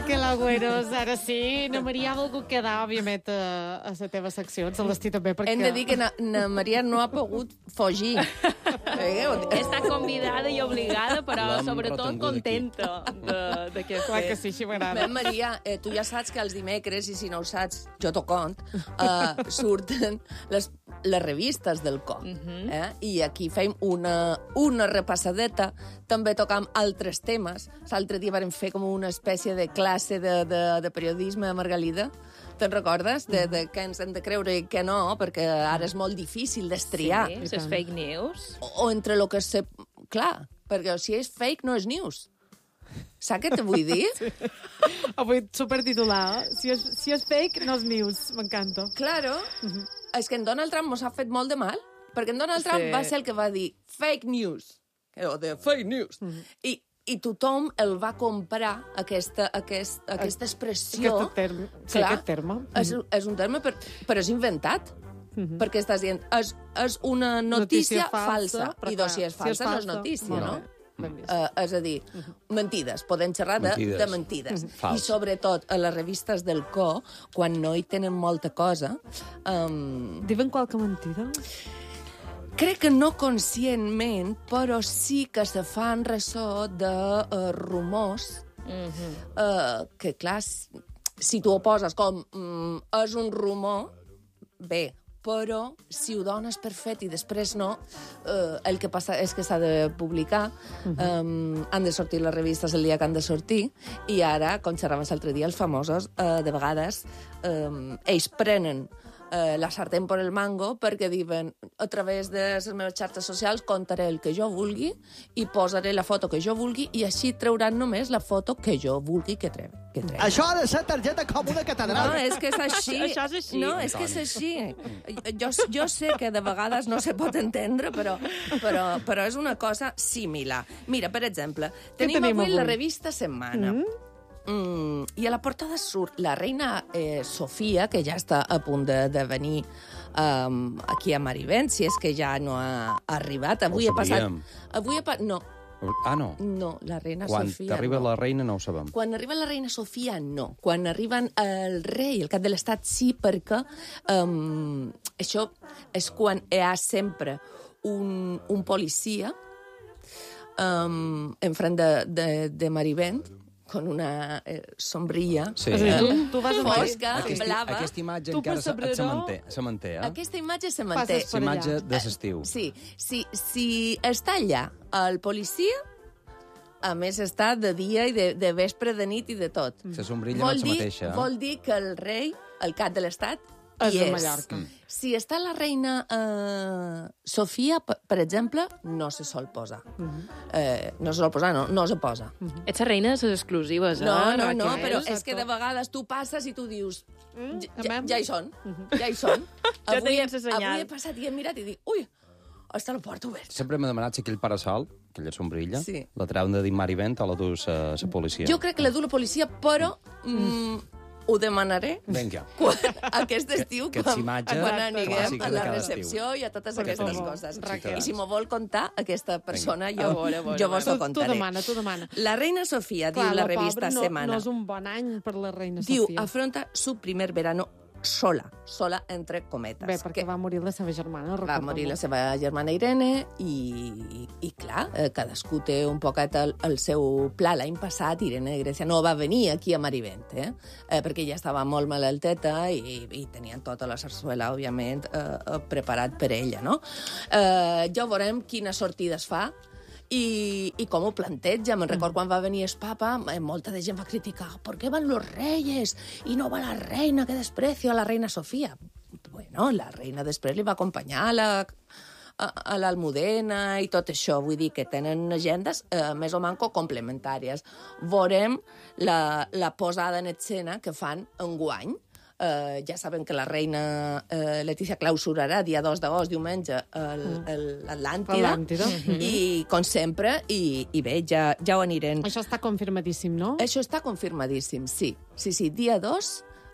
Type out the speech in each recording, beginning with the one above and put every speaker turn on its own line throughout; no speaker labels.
Que l'agüeros, ara sí. Na Maria ha volgut quedar, òbviament, a la teva secció. Ens l'estí també, perquè...
Hem de dir que na Maria no ha pogut fugir.
Està convidada i obligada, però
L'hem
sobretot
retengut
contenta de què
Clar que sí, així m'agrada.
Maria, tu ja saps que els dimecres, i si no ho saps, jo t'ho cont, surten les revistes del cop. I aquí fem una repassadeta. També tocam altres temes. L'altre dia vam fer com una espècie de classe de periodisme a Margalida. Te'n recordes? De què ens hem de creure i què no, perquè ara és molt difícil destriar.
Sí, les fake news.
O entre el que se... Clar, perquè si és fake no és news. Saps què te vull dir?
Sí. Avui supertitular. Si és fake, no és news. M'encanta.
Claro. És que en Donald Trump mos ha fet molt de mal, perquè en Donald Trump va ser el que va dir fake news, o de fake news. I tothom el va comprar, aquesta expressió.
Aquest terme.
És un terme, però és inventat. Perquè estàs dient, és una notícia falsa. I doncs, si és falsa, no és notícia, no? És a dir, mentides. Podem xerrar de mentides. I sobretot a les revistes del Co, quan no hi tenen molta cosa...
Diuen qualque mentida?
Crec que no conscientment, però sí que se fan ressò de rumors que, clar, si tu ho poses com és un rumor, bé, però si ho dones per fet i després no, el que passa és que s'ha de publicar, han de sortir les revistes el dia que han de sortir, i ara, com xerraves l'altre dia, els famosos, de vegades, ells prenen la sartén por el mango perquè diuen, a través de les meves xarxes socials contaré el que jo vulgui i posaré la foto que jo vulgui i així trauran només la foto que jo vulgui que treui.
Això ha de ser targeta com una catedral.
No, és que és així.
Això és així.
No, és que és així. Jo sé que de vegades no se pot entendre, però és una cosa similar. Mira, per exemple, tenim avui la revista Setmana. I a la portada surt la reina Sofia, que ja està a punt de venir aquí a Marivent, si és que ja no ha arribat. Avui ha passat... No.
Ah, no?
No, la reina
Quan
Sofia
t'arriba
no.
la reina no ho sabem.
Quan arriba la reina Sofia, no. Quan arriben el rei, el cap de l'Estat, sí, perquè això és quan hi ha sempre un policia enfront de Marivent, con una sombrilla
Tu vas a
fosca, blava.
Aquesta imatge encara se manté, eh?
Aquesta imatge se manté.
La imatge de l'estiu.
Sí, si està allà el policia, a més està de dia i de vespre, de nit i de tot.
La sombrilla no és la mateixa.
Vol dir que el rei, el cap de l'Estat,
és
hi
de
és.
Mallorca.
Si està la reina Sofia, per exemple, no se sol posar. No se sol posar, no se posa.
Ets la reina de les exclusives,
No,
Raquel?
però és que de vegades tu passes i tu dius ja hi són, ja hi són.
Ja tenim la senyal.
Avui he passat i he mirat i dic, ui, està la porta oberta.
Sempre m'he demanat si aquell parasol, aquella sombrilla,
Sí.
la treuen de dins Marivent o la dus a la policia.
Jo crec que la du la policia, però ho demanaré
Vinga.
aquest estiu
Aquesta imatge
quan anirem
clàssica
a
de
la
cada
recepció i a totes aquestes coses.
Raquel.
I si m'ho vol contar, aquesta persona, jo vos ho
Tu
contaré.
demana.
La reina Sofia, diu la revista Semana,
No és un bon any per la reina
diu,
Sofia.
afronta su primer verano sola entre cometes.
Bé, perquè va morir la seva germana,
Va morir la seva germana Irene i clar, cadascú té un poquet el seu pla. L'any passat Irene de Grècia no va venir aquí a Marivent, perquè ja estava molt malalteta i tenien tota la sarsuela, òbviament, preparat per ella, no? Ja veurem quines sortides fa i com ho planteja. Me'n record quan va venir el papa, molta de gent va criticar ¿por qué van los reyes y no va la reina, que desprecio a la reina Sofia? Bueno, la reina després li va acompanyar a l'Almudena i tot això. Vull dir que tenen agendes més o manco complementàries. Veurem la posada en escena que fan enguany. Ja saben que la reina Letícia clausurarà dia 2 d'agost, diumenge, l'Atlàntida. I, com sempre, i bé, ja ho anirem.
Això està confirmadíssim, no?
Això està confirmadíssim, sí. Sí, dia 2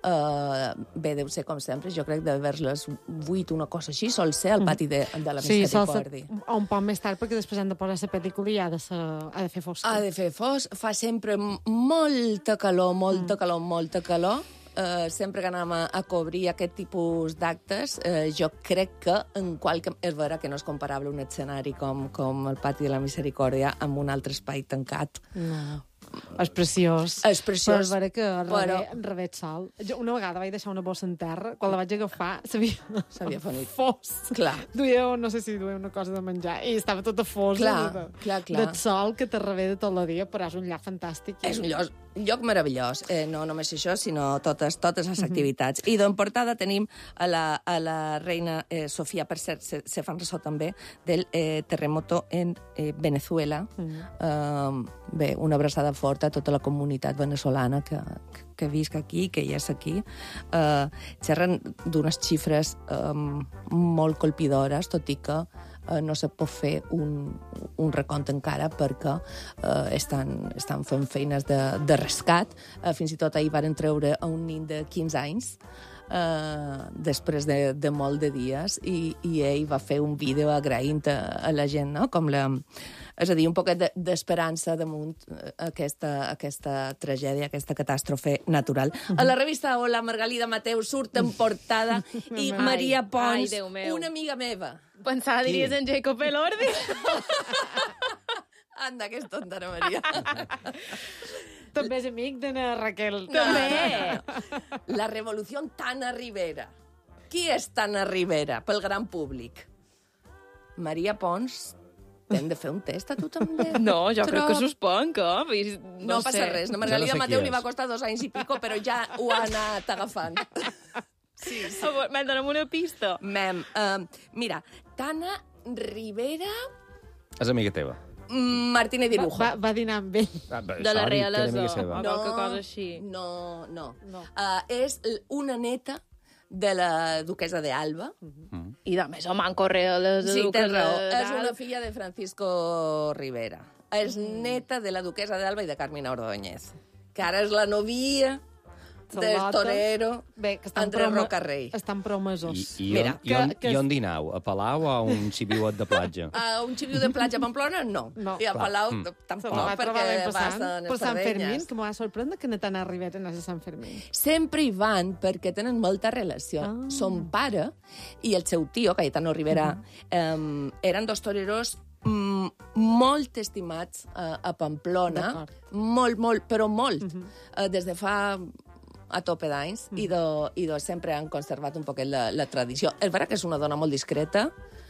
Bé, deu ser com sempre, jo crec de vers les 8, una cosa així, sol ser al pati de la
Sí, sol ser
Misericòrdia.
un poc més tard, perquè després han de posar la pel·lícula i ha de fer fosc.
Ha de fer fosc, fa sempre molta calor, molta calor. Sempre que anem a cobrir aquest tipus d'actes, jo crec que és vera que no és comparable un escenari com el Pati de la Misericòrdia amb un altre espai tancat.
No. És preciós.
És preciós,
Però és vera que
però-
rebé sol. Jo una vegada vaig deixar una bossa en terra, quan la vaig agafar
S'havia fonit.
fos.
Clar.
No sé si duia una cosa de menjar, i estava tota fosa
Clar.
del sol que te rebé de tot el dia, però és un llac fantàstic.
És un lloc meravellós. No només això, sinó totes les activitats. I d'en portada tenim a la reina Sofia, per cert, se fan ressò també, del terremoto en Venezuela. Bé, una abraçada forta a tota la comunitat venezolana que visc aquí, que hi és aquí. Xerren d'unes xifres molt colpidores, tot i que no se pot fer un recompte encara perquè estan fent feines de rescat. Fins i tot ahir van treure a un nin de 15 anys després de molt de dies i ell va fer un vídeo agraint a la gent, no? És a dir, un poquet d'esperança damunt aquesta tragèdia, aquesta catàstrofe natural. A la revista Hola, Margalida Mateu surt en portada i Maria Pons,
Déu meu.
una amiga meva.
Pensava diries en Jacob Elordi.
Anda, que és tonta, Ana Maria.
També és amic de na Raquel.
També.
La revolució Tana Rivera. Qui és Tana Rivera pel gran públic? Maria Pons, t'hem de fer un test a tu també?
No, jo crec que
Trop.
suspenc,
No passa res. A Margalida
Ja no sé
Mateu
qui
li
és.
va costar 2 anys i pico, però ja ho ha anat agafant.
Sí. Me'n donem una pista.
Mira, Tana Rivera,
És amiga teva.
Martínez Dirujo.
Va dinar amb ell.
De la realesa.
amiga seva.
O qualque cosa així.
No.
No.
És una neta de la duquesa de Alba.
I de més, home, han correr les
Sí, tens raó. És
dalt.
una filla de Francisco Rivera. És neta de la duquesa de Alba i de Carmina Ordóñez, que ara és la novia del
Salvata.
torero
Bé, que estan
Andrés Rocarrey.
Estan promesos.
Mira,
I on dinau? A Palau o a un xiviuet de platja?
A un xiviu de platja a Pamplona, no.
No.
I a Palau
Se
tampoc,
la va trobar l'any
perquè va
passat.
estar en
Per Sant Fermín,
Espardenyes.
que m'ho va sorprendre que Natana Rivera anés a Sant Fermín.
Sempre hi van perquè tenen molta relació. Son pare i el seu tio, Cayetano Rivera, eren dos toreros molt estimats a Pamplona. Molt, però molt. Des de fa a tope d'anys i sempre han conservat un poquet la tradició. És vera que és una dona molt discreta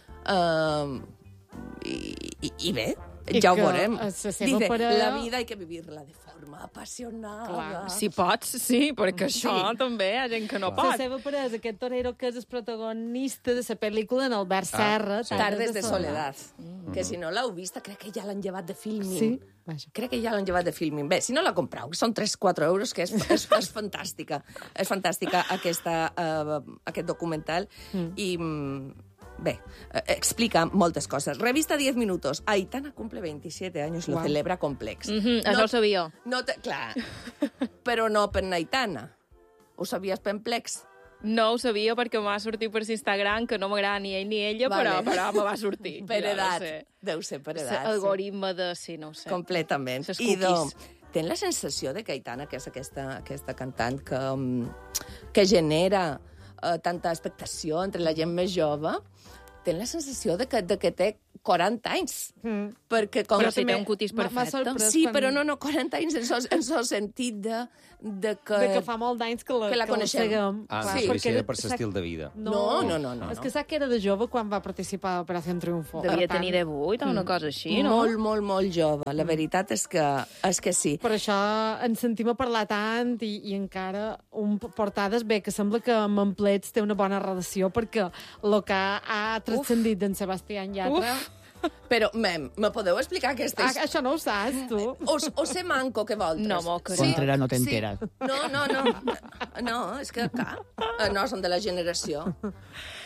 i bé,
I
ja ho
que
veurem.
la seva
Dice,
pare-
la vida hay que vivirla de forma apasionada.
Clar.
Si pots, sí, perquè això també hi ha gent que no
La
pot.
seva parella, aquest torero que és el protagonista de la pel·lícula en Albert Serra,
Tardes de soledad. Que si no l'heu vista, crec que ja l'han llevat de filming.
Sí, vaja.
Crec que ja l'han llevat de filming. Bé, si no la compreu, que són 3-4 euros, que és fantàstica. És fantàstica aquest documental. I, bé, explica moltes coses. Revista 10 minutos. Aitana cumple 27 años, lo celebra complex.
Això ho sabia.
Clar, però no per Aitana. Ho sabies per Plex?
No ho sabia perquè m'ha sortit per Instagram, que no m'agrada ni ell ni ella,
Vale.
però me va sortir.
Per
Ja
edat.
no sé.
Deu ser per edat.
Algoritme de... Sí, no ho sé.
Completament.
Ses
I
cookies.
tens la sensació de que Aitana, que és aquesta cantant que genera tanta expectació entre la gent més jove, tens la sensació de que té 40 anys. Perquè com
Però
que
si té un cutis
m'ha
perfecte.
sorprès
Sí,
quan-
però no 40 anys en el sentit de que...
De que fa molt d'anys que la
coneixem.
seguem.
Ah,
Clar,
no sé
perquè
si era per
sac-
l'estil de vida.
No.
És que sap que era de jove quan va participar a Operació Triunfo.
Devia
Per tant,
tenir 18 o una cosa així, no?
Molt jove. La veritat és que sí.
Per això ens sentim a parlar tant i encara portades bé, que sembla que amb en Plets té una bona relació perquè el que ha transcendit d'en Sebastià Yatra...
Però, me podeu explicar aquesta història?
Això no ho saps, tu.
O ser manco, que vols?
No m'ho crec.
Contra no t'enteres.
No, és que, clar, no, són de la generació.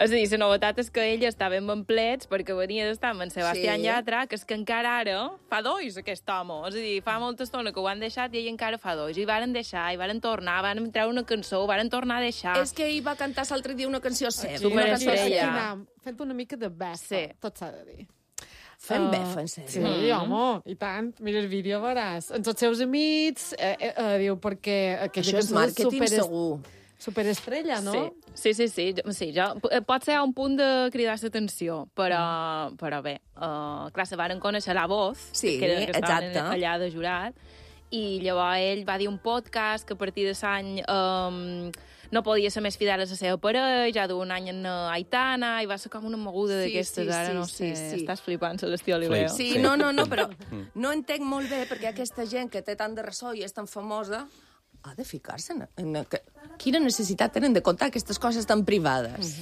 És a dir, la novetat és que ell estava en plets perquè venia d'estar amb en Sebastián Yatra, que és que encara ara fa dois, aquest home. És a dir, fa molta estona que ho han deixat i ell encara fa dois. I varen deixar, i varen tornar, varen treure una cançó, varen tornar a deixar.
És que ell va cantar l'altre dia una cançó seva.
Superestrella.
Fent una mica de befa,
Sí.
tot s'ha de dir.
Fem befa, en sèrio.
Sí, home, i tant. Mira el vídeo, veuràs. Amb tots els seus amics, diu, perquè aquella
Això és
cançó
màrqueting segur.
superestrella, no?
Sí, pot ser un punt de cridar l'atenció, però bé, clar, se varen conèixer la Voz,
Sí,
que estaven
exacte.
allà de jurat, i llavors ell va dir un podcast que a partir de l'any no podia ser més fidel a la seva parella, ja d'un any en Aitana, i va ser com una moguda d'aquestes, ara no sé, estàs flipant, Celestí Olivero.
Sí, no, però no entenc molt bé perquè aquesta gent que té tant de ressò i és tan famosa ha de ficar-se en... Quina necessitat tenen de contar aquestes coses tan privades?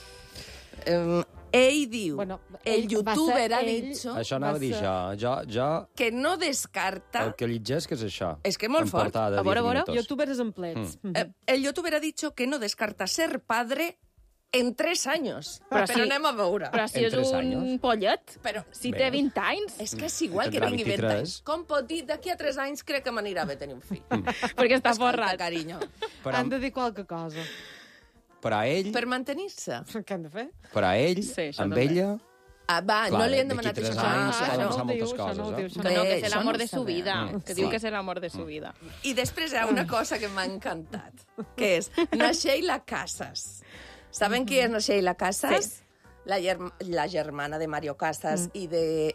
Ell diu,
Bueno,
el
ell
youtuber
va
ha
ser ell-
dit
Això anava a dir jo
que no descarta...
el que llegeix que és això.
És que molt
En
fort.
portada,
A veure,
10 minutos.
Youtubers en plets.
El youtuber ha dicho que no descarta ser padre en 3 años. Però
sí.
anem a veure.
Però si
En
és
3
un
anys.
pollet,
Però
si
Bé.
té 20 anys,
és que és igual que
Tindrà
tingui 20
23.
anys. Com pot dir, d'aquí a 3 anys crec que m'anirà bé tenir un fill.
perquè està
Escolta,
forrat.
carinyo.
Però,
Han de dir qualque cosa.
però a ell,
Per mantenir-se.
Què han de fer?
però a ell,
Sí, això
amb
també.
ella,
Ah, va,
Clar,
no li han
d'aquí
demanat
3
això.
anys
això
poden
no
passar
ho diu,
moltes
això no ho
coses,
diu,
eh?
això
Que no, que
Bé,
és
això
l'amor
no
de
ho
su
sabem.
vida. Que diu que és l'amor de su vida.
I després hi ha una cosa que m'ha encantat, que és na Sheila Casas. Saben qui és na Sheila Casas?
Sí.
La germana de Mario Casas i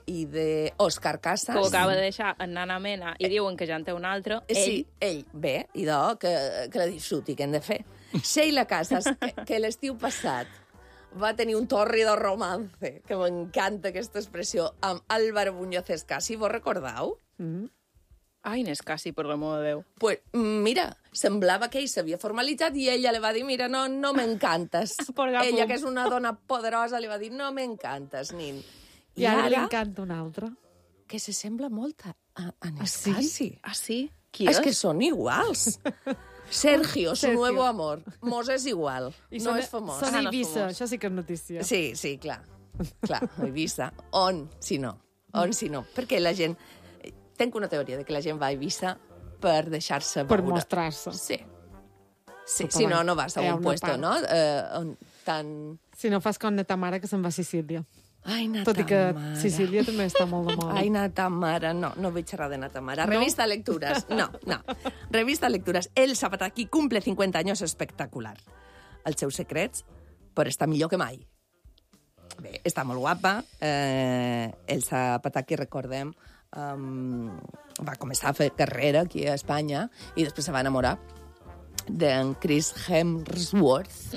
de Òscar Casas.
Que ho acaba de deixar en Nana Mena i diuen que ja en té un altre.
Sí, ell. Bé, idò, que la disfruti, que hem de fer. Sheila Casas, que l'estiu passat va tenir un tórrido romance, que m'encanta aquesta expressió, amb Álvaro Muñoz Escasi, vos recordeu?
Ai, Nescasi, per l'amor de Déu.
Pues mira, semblava que ell s'havia formalitzat i ella li va dir, mira, no m'encantes.
Porga
Ella,
pum.
que és una dona poderosa, li va dir, no m'encantes, nin.
I ara li encanta un altre.
que se sembla molt a
sí?
Nescasi.
Ah, sí? Qui
És que són iguals. Sergio, su
Sergio.
nuevo amor. Mos és igual.
I
no
són-
és famós.
Són
Ah,
a
no és
Eivissa,
famós.
això sí que és notícia.
Sí, clar. Clar, a Eivissa. On, si no? On, si no? Perquè la gent... Tenc una teoria de que la gent va a Eivissa per deixar-se
Per
veure.
mostrar-se.
Sí. Sí,
Tota
si
la-
no, no vas a
hi ha
un
una
puesto,
part.
no? On tan...
Si no fas com na ta mare, que se'n va a Sicília.
Ai, na
Tot i que
ta mare.
Sicília també està molt de moda.
Ai, Natamara, no vull xerrar de Natamara. Revista Lecturas, no. Revista Lecturas. El Zapataki cumple 50 años espectacular. Els seus secrets, per estar millor que mai. Bé, està molt guapa. El Zapataki, recordem, va començar a fer carrera aquí a Espanya i després se va enamorar d'en Chris Hemsworth.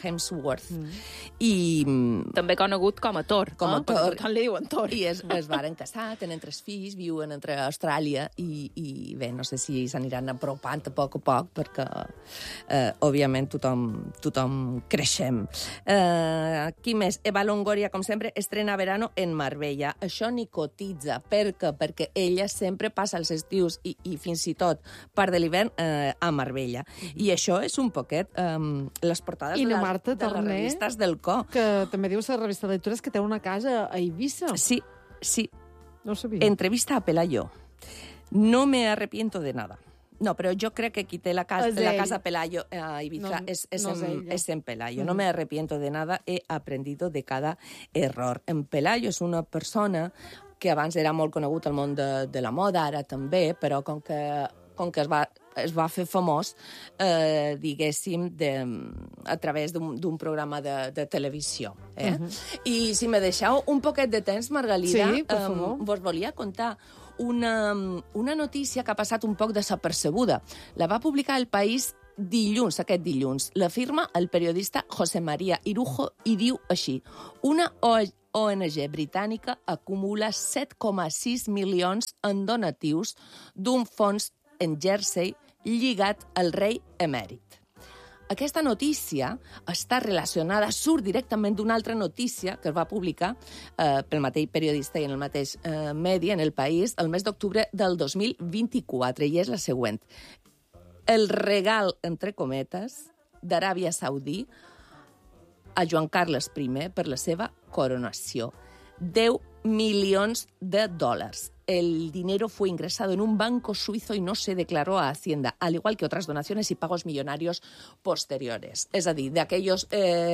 I
També conegut com a Thor.
Com a
Perquè
Thor.
per tant li diuen Thor.
I es varen casar, tenen 3 fills, viuen entre Austràlia i bé, no sé si s'aniran apropant a poc, perquè, òbviament, tothom creixem. Qui més? Eva Longoria, com sempre, estrena verano en Marbella. Això ni cotitza. Perquè ella sempre passa els estius i fins i tot part de l'hivern a Marbella. I això és un poquet les portades
I
de,
na
les,
Marta
de les
Torner,
revistes del Co.
Que també diu la revista de lectures que té una casa a Eivissa.
Sí,
No ho sabia.
entrevista a Pelayo. No me arrepiento de nada. No, però jo crec que qui té la
És ell.
casa Pelayo a Ibiza
No,
és
no és ella.
en Pelayo. No me arrepiento de nada, he aprendido de cada error. En Pelayo és una persona que abans era molt conegut al món de la moda, ara també, però com que es va fer famós, diguéssim, a través d'un programa de televisió. I si me deixeu un poquet de temps, Margalida,
Sí, per favor.
vos volia contar una notícia que ha passat un poc desapercebuda. La va publicar El País aquest dilluns. La firma el periodista José María Irujo i diu així: una ONG britànica acumula 7,6 milions en donatius d'un fons en Jersey lligat al rei emèrit. Aquesta notícia està relacionada, surt directament d'una altra notícia que es va publicar pel mateix periodista i en el mateix medi, en El País, el mes d'octubre del 2024, i és la següent. El regal, entre cometes, d'Aràbia Saudí a Joan Carles I per la seva coronació. 10 millones de dólares. El dinero fue ingresado en un banco suizo y no se declaró a Hacienda, al igual que otras donaciones y pagos millonarios posteriores. És a dir, d'aquells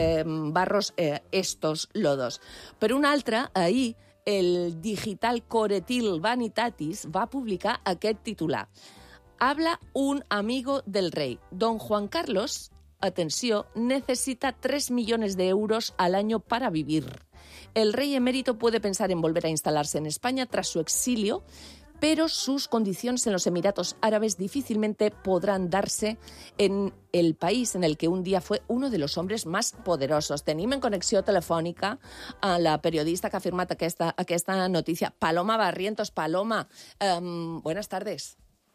barros, estos lodos. Per una altra, ahir, el digital Coretil Vanitatis va publicar aquest titular. Habla un amigo del rey. Don Juan Carlos, atenció, necesita 3 millones de euros al año para vivir. El rey emérito puede pensar en volver a instalarse en España tras su exilio, pero sus condiciones en los Emiratos Árabes difícilmente podrán darse en el país en el que un día fue uno de los hombres más poderosos. Tenim en connexió telefònica a la periodista que ha firmat aquesta notícia, Paloma Barrientos. Paloma, buenas tardes.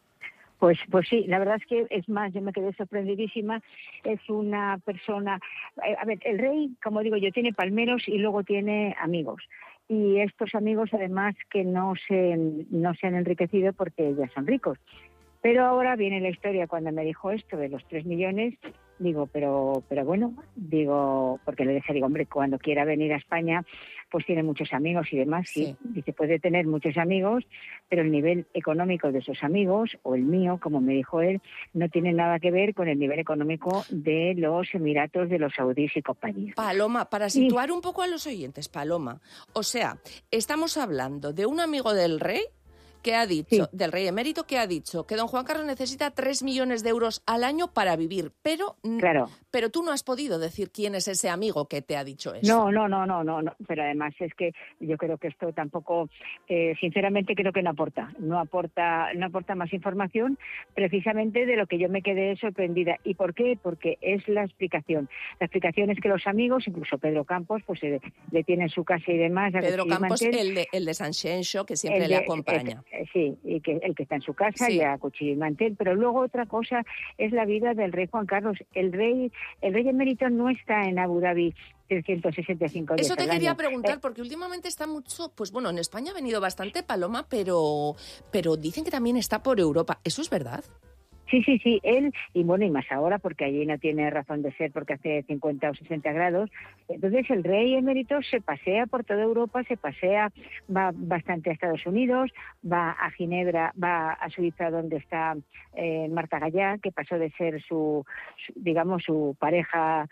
Pues sí, la verdad es que es más, yo me quedé sorprendidísima. Es una persona... A ver, el rey, como digo yo, tiene palmeros y luego tiene amigos. Y estos amigos, además, que no se han enriquecido porque ya son ricos. Pero ahora viene la historia, cuando me dijo esto de los 3 millones, digo, pero bueno, digo, porque le dije, hombre, cuando quiera venir a España, pues tiene muchos amigos y demás, sí. Dice, puede tener muchos amigos, pero el nivel económico de esos amigos, o el mío, como me dijo él, no tiene nada que ver con el nivel económico de los Emiratos, de los saudíes y compañía.
Paloma, para situar un poco a los oyentes, Paloma, o sea, estamos hablando de un amigo del rey, que ha dicho, del rey emérito, que ha dicho que don Juan Carlos necesita 3 millones de euros al año para vivir, pero tú no has podido decir quién es ese amigo que te ha dicho eso.
No, pero además es que yo creo que esto tampoco, sinceramente creo que no aporta más información, precisamente de lo que yo me quedé sorprendida. ¿Y por qué? Porque es la explicación. La explicación es que los amigos, incluso Pedro Campos, pues le tienen su casa y demás.
Pedro Campos, el de Sanxenxo, que siempre le acompaña.
Sí, y que el que está en su casa, ya cuchillo y mantel. Pero luego otra cosa es la vida del rey Juan Carlos. El rey emérito no está en Abu Dhabi 365 días.
Eso te quería preguntar, porque últimamente está mucho, pues bueno, en España ha venido bastante, Paloma, pero dicen que también está por Europa. ¿Eso es verdad?
Sí, él, y bueno, y más ahora, porque allí no tiene razón de ser, porque hace 50 o 60 grados. Entonces el rey emérito se pasea por toda Europa, va bastante a Estados Unidos, va a Ginebra, va a Suiza, donde está Marta Gallá, que pasó de ser su pareja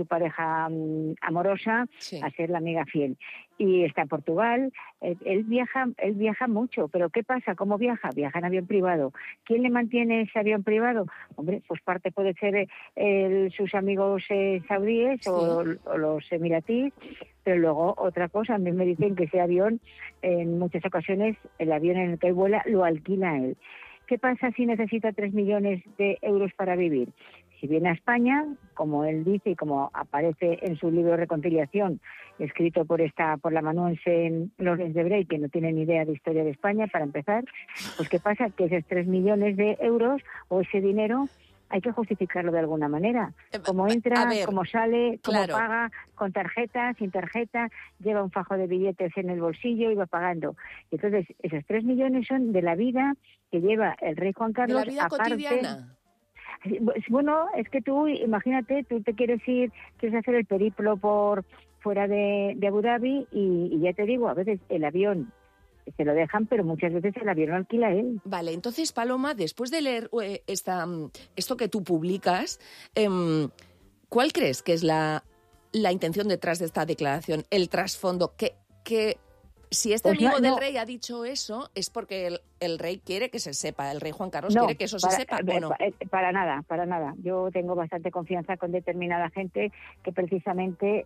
amorosa a ser la amiga fiel. Y está en Portugal. Él viaja mucho, pero ¿qué pasa? ¿Cómo viaja? Viaja en avión privado. ¿Quién le mantiene ese avión privado? Hombre, pues parte puede ser sus amigos saudíes o los emiratíes, pero luego otra cosa, a mí me dicen que ese avión, en muchas ocasiones, el avión en el que él vuela lo alquila él. ¿Qué pasa si necesita 3 millones de euros para vivir? Si viene a España, como él dice y como aparece en su libro Reconciliación, escrito por la amanuense Lorenz de Brey, que no tiene ni idea de historia de España, para empezar, pues ¿qué pasa? Que esos 3 millones de euros o ese dinero hay que justificarlo de alguna manera. Cómo entra, cómo sale, cómo paga, con tarjeta, sin tarjeta, lleva un fajo de billetes en el bolsillo y va pagando. Y entonces, esos 3 millones son de la vida que lleva el rey Juan Carlos.
De la vida cotidiana.
Bueno, es que tú, imagínate, tú te quieres hacer el periplo por fuera de Abu Dhabi y ya te digo, a veces el avión se lo dejan, pero muchas veces el avión lo alquila él.
Vale, entonces, Paloma, después de leer esto que tú publicas, ¿cuál crees que es la intención detrás de esta declaración, el trasfondo? Que si amigo del rey ha dicho eso, es porque el rey quiere que se sepa, el rey Juan Carlos quiere que eso se sepa, ¿o no?
Para nada. Yo tengo bastante confianza con determinada gente que precisamente...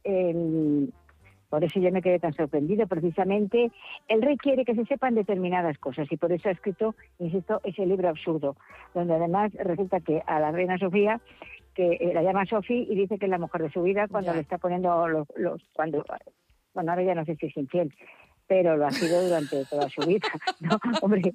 por eso yo me quedé tan sorprendido. Precisamente el rey quiere que se sepan determinadas cosas y por eso ha escrito, insisto, ese libro absurdo, donde además resulta que a la reina Sofía, que la llama Sofi y dice que es la mujer de su vida cuando le está poniendo bueno, ahora ya no sé si es infiel, pero lo ha sido durante toda su vida. No, hombre,